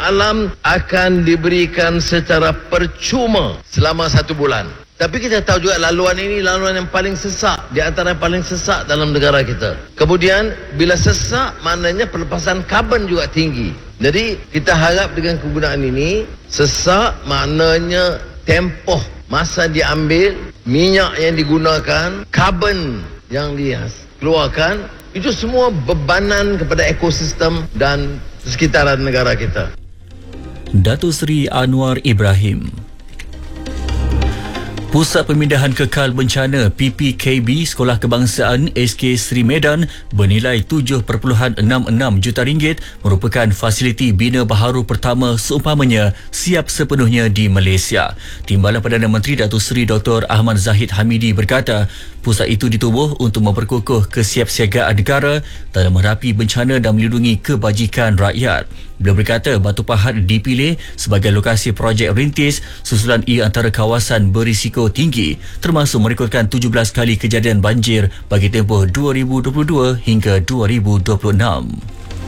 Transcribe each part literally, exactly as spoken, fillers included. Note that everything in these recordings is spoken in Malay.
alam akan diberikan secara percuma selama satu bulan. Tapi kita tahu juga laluan ini laluan yang paling sesak, di antara yang paling sesak dalam negara kita. Kemudian bila sesak maknanya pelepasan karbon juga tinggi. Jadi kita harap dengan kegunaan ini, sesak maknanya tempoh masa diambil, minyak yang digunakan, karbon yang dikeluarkan, itu semua bebanan kepada ekosistem dan sekitaran negara kita. Datuk Seri Anwar Ibrahim. Pusat Pemindahan Kekal Bencana P P K B Sekolah Kebangsaan S K Seri Medan bernilai tujuh perpuluhan enam enam juta ringgit merupakan fasiliti bina baharu pertama seumpamanya siap sepenuhnya di Malaysia. Timbalan Perdana Menteri Datuk Seri Doktor Ahmad Zahid Hamidi berkata, pusat itu ditubuh untuk memperkukuh kesiapsiagaan negara dalam menghadapi bencana dan melindungi kebajikan rakyat. Beliau berkata Batu Pahat dipilih sebagai lokasi projek rintis susulan ia antara kawasan berisiko tinggi, termasuk merekodkan tujuh belas kali kejadian banjir bagi tempoh dua ribu dua puluh dua hingga dua ribu dua puluh enam.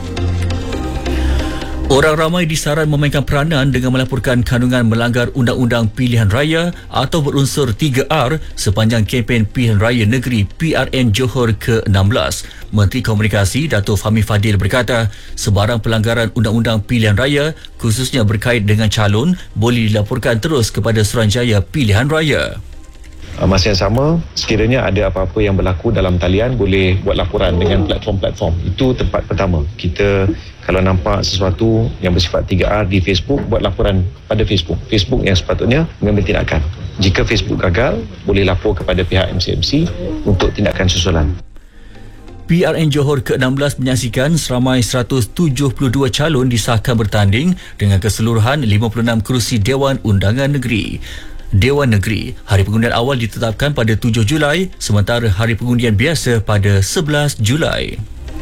Orang ramai disaran memainkan peranan dengan melaporkan kandungan melanggar Undang-Undang Pilihan Raya atau berunsur tiga R sepanjang kempen Pilihan Raya Negeri P R N Johor ke enam belas. Menteri Komunikasi Dato' Fahmi Fadil berkata, sebarang pelanggaran Undang-Undang Pilihan Raya khususnya berkait dengan calon boleh dilaporkan terus kepada Suruhanjaya Pilihan Raya. Masa yang sama, sekiranya ada apa-apa yang berlaku dalam talian, boleh buat laporan dengan platform-platform. Itu tempat pertama. Kita kalau nampak sesuatu yang bersifat tiga R di Facebook, buat laporan pada Facebook. Facebook yang sepatutnya mengambil tindakan. Jika Facebook gagal, boleh lapor kepada pihak M C M C untuk tindakan susulan. P R N Johor ke enam belas menyaksikan seramai seratus tujuh puluh dua calon disahkan bertanding dengan keseluruhan lima puluh enam kerusi Dewan Undangan Negeri. Dewan Negeri, hari pengundian awal ditetapkan pada tujuh Julai, sementara hari pengundian biasa pada sebelas Julai.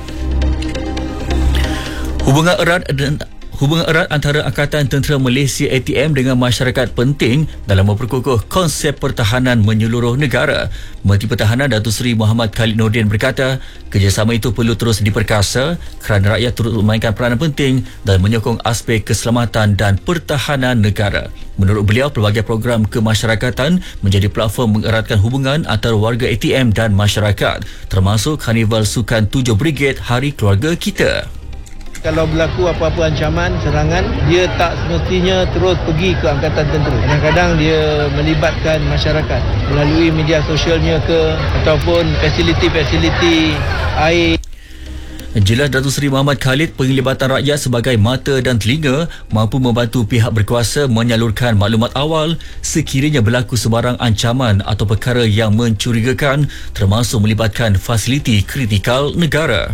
Hubungan erat dan Hubungan erat antara Angkatan Tentera Malaysia A T M dengan masyarakat penting dalam memperkukuh konsep pertahanan menyeluruh negara. Menteri Pertahanan Datuk Seri Muhammad Khalid Nordin berkata, kerjasama itu perlu terus diperkasa kerana rakyat turut memainkan peranan penting dalam menyokong aspek keselamatan dan pertahanan negara. Menurut beliau, pelbagai program kemasyarakatan menjadi platform mengeratkan hubungan antara warga A T M dan masyarakat, termasuk Karnival Sukan tujuh Brigade Hari Keluarga Kita. Kalau berlaku apa-apa ancaman, serangan, dia tak semestinya terus pergi ke Angkatan Tentera. Kadang-kadang dia melibatkan masyarakat melalui media sosialnya ke ataupun fasiliti-fasiliti air. Jelas Datuk Seri Muhammad Khalid, penglibatan rakyat sebagai mata dan telinga mampu membantu pihak berkuasa menyalurkan maklumat awal sekiranya berlaku sebarang ancaman atau perkara yang mencurigakan, termasuk melibatkan fasiliti kritikal negara.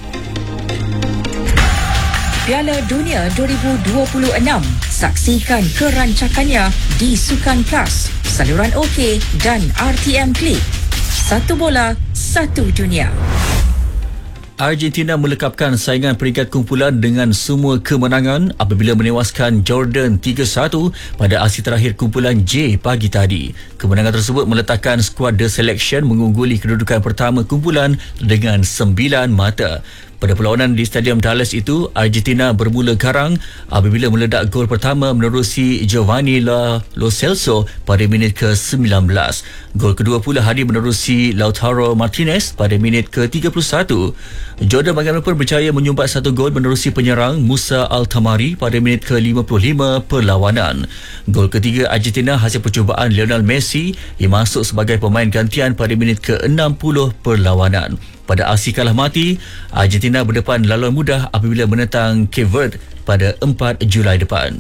Piala Dunia dua ribu dua puluh enam. Saksikan kerancakannya di Sukan Plus, saluran OK dan R T M Klik. Satu bola, satu dunia. Argentina melekapkan saingan peringkat kumpulan dengan semua kemenangan apabila menewaskan Jordan tiga satu pada aksi terakhir kumpulan J pagi tadi. Kemenangan tersebut meletakkan skuad The Selection mengungguli kedudukan pertama kumpulan dengan sembilan mata. Pada perlawanan di Stadium Dallas itu, Argentina bermula garang apabila meledak gol pertama menerusi Giovanni Lo Celso pada minit ke sembilan belas. Gol kedua pula hadir menerusi Lautaro Martinez pada minit ke tiga puluh satu. Jordan bagaimanapun berjaya menyumbat satu gol menerusi penyerang Musa Altamari pada minit ke lima puluh lima perlawanan. Gol ketiga Argentina hasil percubaan Lionel Messi yang masuk sebagai pemain gantian pada minit ke enam puluh perlawanan. Pada aksi kalah mati, Argentina berdepan laluan mudah apabila menentang Cape Verde pada empat Julai depan.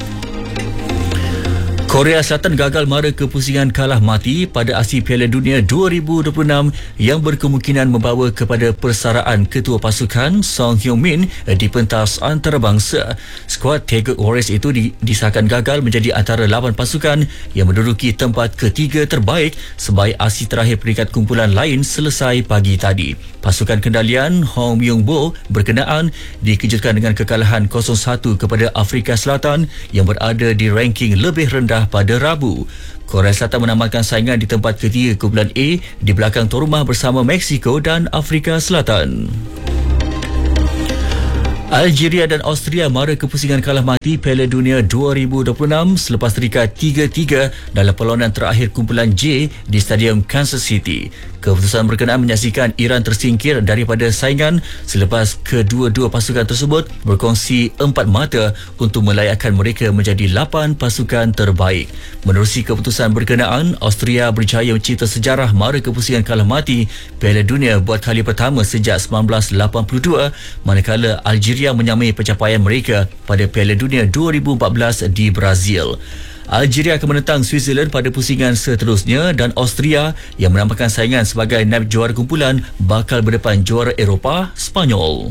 Korea Selatan gagal mara kepusingan kalah mati pada aksi Piala Dunia dua ribu dua puluh enam yang berkemungkinan membawa kepada persaraan ketua pasukan Song Hyun-min di pentas antarabangsa. Skuad Taeguk Warriors itu disahkan gagal menjadi antara lapan pasukan yang menduduki tempat ketiga terbaik sebaik aksi terakhir peringkat kumpulan lain selesai pagi tadi. Pasukan kendalian Hong Myung-bo berkenaan dikejutkan dengan kekalahan kosong satu kepada Afrika Selatan yang berada di ranking lebih rendah pada Rabu. Korea Selatan menamatkan saingan di tempat ketiga kumpulan A di belakang tuan rumah bersama Mexico dan Afrika Selatan. Algeria dan Austria mara kepusingan kalah mati Piala Dunia dua ribu dua puluh enam selepas terikat tiga tiga dalam perlawanan terakhir kumpulan J di Stadium Kansas City. Keputusan berkenaan menyaksikan Iran tersingkir daripada saingan selepas kedua-dua pasukan tersebut berkongsi empat mata untuk melayakkan mereka menjadi lapan pasukan terbaik. Menerusi keputusan berkenaan, Austria berjaya mencipta sejarah mara kepusingan kalah mati Piala Dunia buat kali pertama sejak sembilan belas lapan puluh dua, manakala Algeria menyamai pencapaian mereka pada Piala Dunia dua ribu empat belas di Brazil. Algeria akan menentang Switzerland pada pusingan seterusnya dan Austria yang menambahkan saingan sebagai naib juara kumpulan bakal berdepan juara Eropah, Spanyol.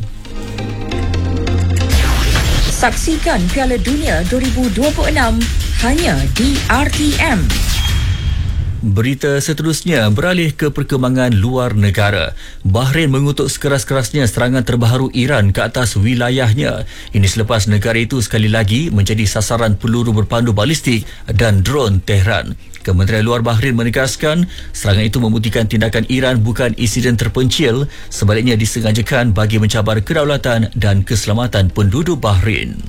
Saksikan Piala Dunia dua ribu dua puluh enam hanya di R T M. Berita seterusnya beralih ke perkembangan luar negara. Bahrain mengutuk sekeras-kerasnya serangan terbaru Iran ke atas wilayahnya. Ini selepas negara itu sekali lagi menjadi sasaran peluru berpandu balistik dan dron Tehran. Kementerian Luar Bahrain menegaskan serangan itu membuktikan tindakan Iran bukan insiden terpencil, sebaliknya disengajakan bagi mencabar kedaulatan dan keselamatan penduduk Bahrain.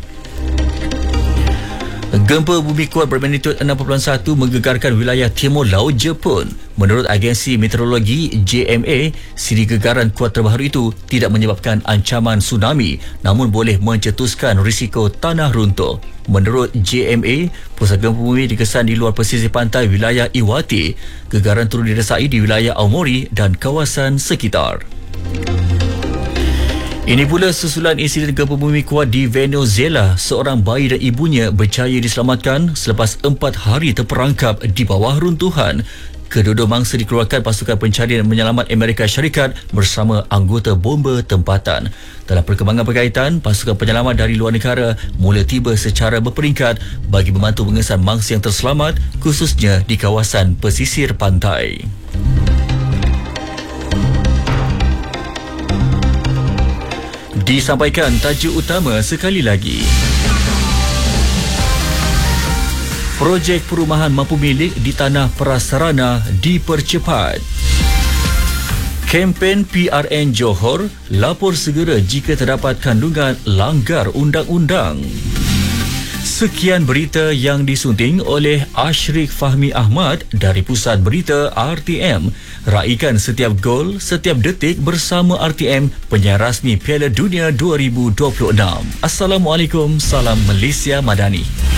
Gempa bumi kuat bermagnitud enam perpuluhan satu menggegarkan wilayah timur laut Jepun. Menurut agensi meteorologi J M A, siri gegaran kuat terbaru itu tidak menyebabkan ancaman tsunami, namun boleh mencetuskan risiko tanah runtuh. Menurut J M A, pusat gempa bumi dikesan di luar pesisir pantai wilayah Iwate. Gegaran turut dirasai di wilayah Aomori dan kawasan sekitar. Ini pula susulan insiden gempa bumi kuat di Venezuela. Seorang bayi dan ibunya berjaya diselamatkan selepas empat hari terperangkap di bawah runtuhan. Kedua-dua mangsa dikeluarkan pasukan pencarian menyelamat Amerika Syarikat bersama anggota bomba tempatan. Dalam perkembangan berkaitan, pasukan penyelamat dari luar negara mula tiba secara berperingkat bagi membantu mengesan mangsa yang terselamat, khususnya di kawasan pesisir pantai. Disampaikan tajuk utama sekali lagi. Projek perumahan mampu milik di tanah prasarana dipercepat. Kempen P R N Johor, lapor segera jika terdapat kandungan langgar undang-undang. Sekian berita yang disunting oleh Ashrik Fahmi Ahmad dari Pusat Berita R T M. Raikan setiap gol, setiap detik bersama R T M, penyiar rasmi Piala Dunia dua ribu dua puluh enam. Assalamualaikum, salam Malaysia Madani.